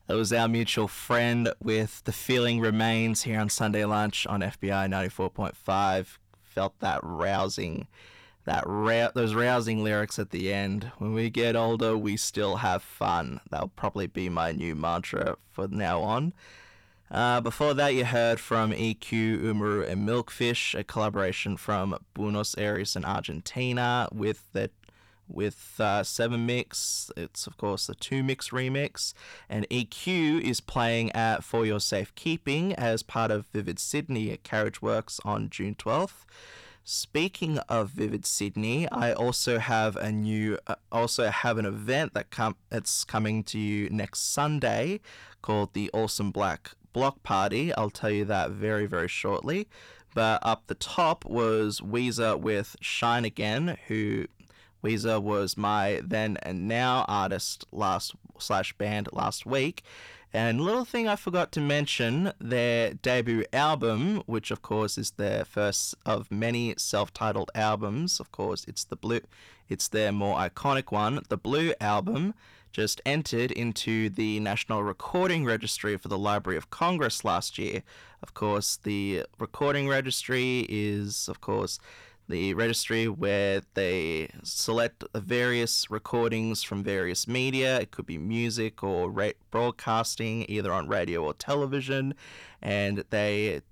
It was our mutual friend with The Feeling Remains here on Sunday Lunch on FBI 94.5. Felt that rousing, those rousing lyrics at the end. When we get older, we still have fun. That'll probably be my new mantra from now on. Before that, you heard from EQ, Umaru, and Milkfish, a collaboration from Buenos Aires in Argentina with 7 Mix. It's, of course, the 2 Mix remix. And EQ is playing at For Your Safekeeping as part of Vivid Sydney at Carriage Works on June 12th. Speaking of Vivid Sydney, I also have an event that's coming to you next Sunday called the Awesome Black Block Party. I'll tell you that very, very shortly. But up the top was Weezer with Shine Again, who Weezer was my then and now artist /band last week. And little thing I forgot to mention, their debut album, which of course is their first of many self-titled albums. Of course, it's their more iconic one. The Blue album just entered into the National Recording Registry for the Library of Congress last year. Of course, the Recording Registry is, of course, the registry where they select various recordings from various media. It could be music or broadcasting, either on radio or television, and they